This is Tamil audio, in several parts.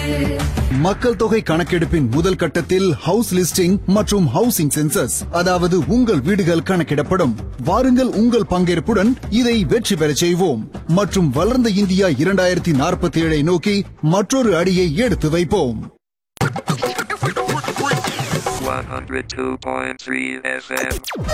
மக்கள் தொகை கணக்கெடுப்பின் முதல் கட்டத்தில் ஹவுஸ் லிஸ்டிங் மற்றும் ஹவுசிங் சென்சஸ், அதாவது உங்கள் வீடுகள் கணக்கிடப்படும். வாருங்கள், உங்கள் பங்கேற்புடன் இதை வெற்றி பெறச் செய்வோம் மற்றும் வளர்ந்த இந்தியா 2047 நோக்கி மற்றொரு அடியை எடுத்து வைப்போம். 102.3 FM.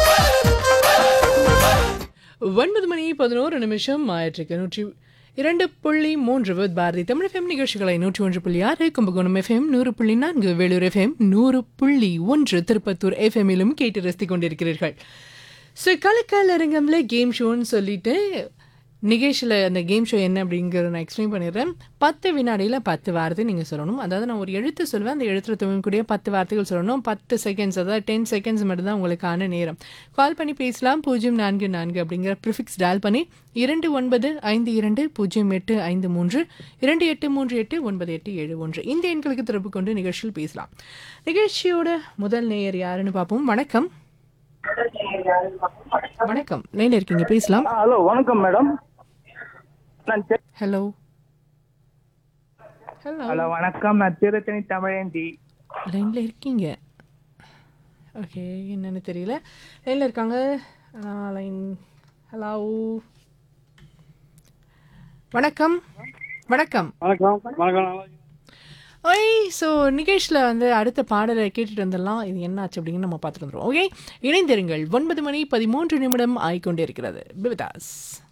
9:11 ஆயிற்றுக்கு 102.3 பாரதி தமிழ் FM நிகழ்ச்சிகளை 101.6 கும்பகோணம் FM 100.4 வேலூர் FM 100.1 திருப்பத்தூர் FMலும் கேட்டு ரசித்துக் கொண்டிருக்கிறீர்கள். ஸோ கலக்கல் அரங்கம்ல கேம் ஷோன்னு சொல்லிட்டு நிகழ்ச்சியில் அந்த கேம் ஷோ என்ன அப்படிங்கிறத நான் எக்ஸ்பிளைன் பண்ணிடுறேன். 10 வினாடியில் 10 வார்த்தை நீங்கள் சொல்லணும். அதாவது நான் ஒரு எழுத்து சொல்வேன், அந்த எழுத்துல துவங்கக்கூடிய 10 வார்த்தைகள் சொல்லணும். 10 செகண்ட்ஸ், அதாவது 10 செகண்ட்ஸ் மட்டும் தான் உங்களுக்கான நேரம். கால் பண்ணி பேசலாம். 044 அப்படிங்கிற ப்ரிஃபிக்ஸ் டயல் பண்ணி 29520853 28389871 இந்த எண்களுக்கு தொடர்பு கொண்டு நிகழ்ச்சியில் பேசலாம். நிகழ்ச்சியோட முதல் நேயர் யாருன்னு பார்ப்போம். வணக்கம். வணக்கம், லைன்ல இருக்கீங்க, பேசலாம். ஹலோ, வணக்கம் மேடம். ஹலோ ஹலோ ஹலோ, வணக்கம். நான் திருத்தணி தமிழேந்தி. லைன்ல இருக்கீங்க. ஓகே, என்னன்னு தெரியல. லைன்ல இருக்காங்க. லைன். ஹலோ, வணக்கம். வணக்கம். வணக்கம். வணக்கம். ஓய், ஸோ நிகழ்ச்சியில் வந்து அடுத்த பாடலை கேட்டுட்டு வந்துடலாம். இது என்ன ஆச்சு அப்படின்னு நம்ம பார்த்துட்டு வந்துடுவோம். ஓகே, இணைந்திருங்கள். 9:13 ஆகிக்கொண்டே இருக்கிறது. பிவிதாஸ்.